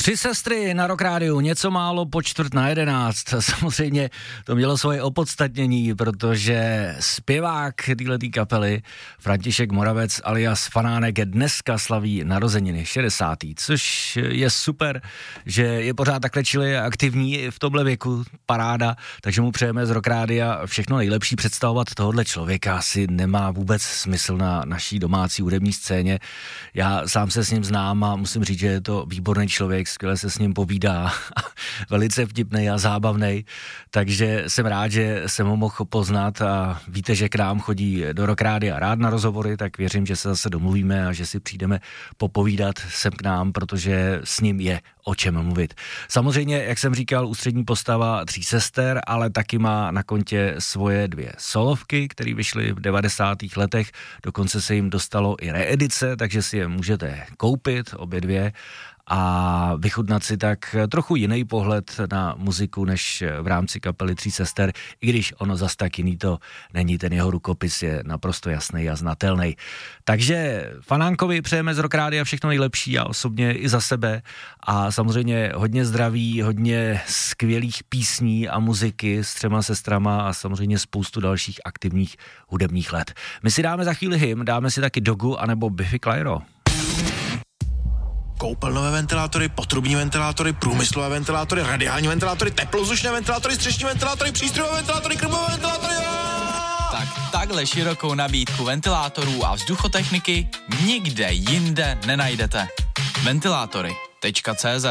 Tři sestry na Rock Rádiu, něco málo po 10:45. Samozřejmě to mělo svoje opodstatnění, protože zpěvák této kapely František Moravec alias Fanánek dneska slaví narozeniny 60. Což je super, že je pořád takhle čilý a aktivní v tomhle věku, paráda, takže mu přejeme z Rock Rádia všechno nejlepší. Představovat tohohle člověka asi nemá vůbec smysl na naší domácí hudební scéně. Já sám se s ním znám a musím říct, že je to výborný člověk, skvěle se s ním povídá, velice vtipnej a zábavnej, takže jsem rád, že jsem ho mohl poznat a víte, že k nám chodí do Rock Rádia rád na rozhovory, tak věřím, že se zase domluvíme a že si přijdeme popovídat sem k nám, protože s ním je o čem mluvit. Samozřejmě, jak jsem říkal, ústřední postava Tří sester, ale taky má na kontě svoje dvě solovky, které vyšly v 90. letech, dokonce se jim dostalo i reedice, takže si je můžete koupit, obě dvě, a vychutnat si tak trochu jiný pohled na muziku, než v rámci kapely Tří sester, i když ono zas tak jiný to není, ten jeho rukopis je naprosto jasný a znatelný. Takže Fanánkovi přejeme z Rock Rádia všechno nejlepší a osobně i za sebe a samozřejmě hodně zdraví, hodně skvělých písní a muziky s Třema sestrama a samozřejmě spoustu dalších aktivních hudebních let. My si dáme za chvíli hymn, dáme si taky Dogu anebo Biffy Clyro. Koupelnové ventilátory, potrubní ventilátory, průmyslové ventilátory, radiální ventilátory, teplozdušné ventilátory, střešní ventilátory, přístrojové ventilátory, krmové ventilátory. Tak takhle širokou nabídku ventilátorů a vzduchotechniky nikde jinde nenajdete. Ventilátory.cz.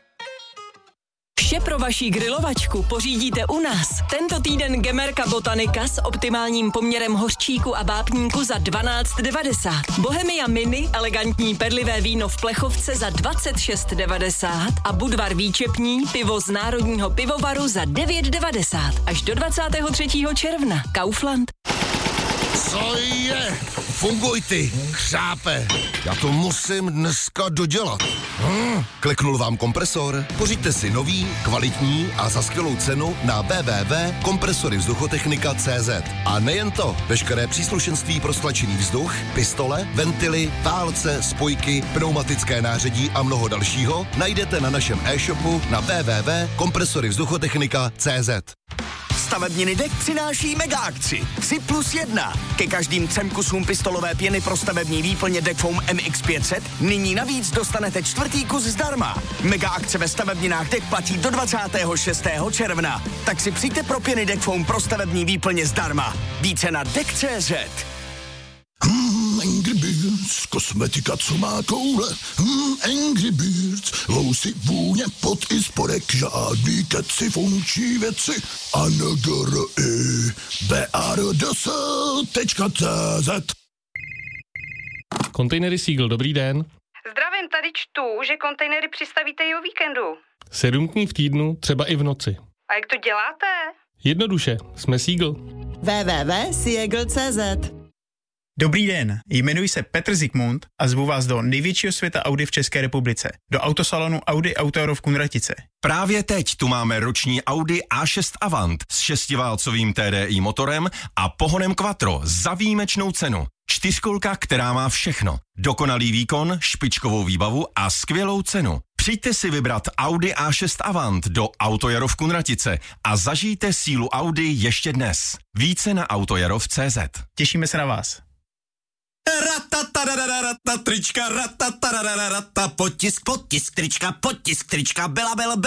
Vše pro vaši grilovačku pořídíte u nás. Tento týden Gemerka Botanika s optimálním poměrem hořčíku a vápníku za 12,90. Bohemia Mini, elegantní perlivé víno v plechovce za 26,90 a Budvar výčepní, pivo z Národního pivovaru za 9,90. Až do 23. června. Kaufland. Co je? Funguj ty, chřápe. Já to musím dneska dodělat. Kliknul vám kompresor? Pořiďte si nový, kvalitní a za skvělou cenu na www.kompresoryvzduchotechnika.cz. A nejen to, veškeré příslušenství pro stlačený vzduch, pistole, ventily, válce, spojky, pneumatické nářadí a mnoho dalšího najdete na našem e-shopu na www.kompresoryvzduchotechnika.cz. Stavebniny DEK přináší mega akci 3+1. Ke každým 3 kusům pistolové pěny pro stavební výplně DEK Foam MX500 nyní navíc dostanete 4. kus zdarma. Mega akce ve stavebninách DEK platí do 26. června. Tak si přijďte pro pěny DEK Foam pro stavební výplně zdarma. Více na DEK.cz. Angry Birds, kosmetika, co má koule. Angry Birds, lousy, vůně, pot i spodek, žádný keci, funkční věci. BARDS.cz. Kontejnery Seagull, dobrý den. Zdravím, tady čtu, že kontejnery přistavíte i o víkendu. 7 dní v týdnu, třeba i v noci. A jak to děláte? Jednoduše, jsme Seagull. www.seagull.cz. Dobrý den, jmenuji se Petr Zikmund a zvu vás do největšího světa Audi v České republice, do autosalonu Audi Auto v Kunratice. Právě teď tu máme roční Audi A6 Avant s 6válcovým TDI motorem a pohonem Quattro za výjimečnou cenu. 4kolka, která má všechno. Dokonalý výkon, špičkovou výbavu a skvělou cenu. Přijďte si vybrat Audi A6 Avant do Autojaro v Kunratice a zažijte sílu Audi ještě dnes. Více na autojarov.cz. Těšíme se na vás. Trička, potisk, trička, byla,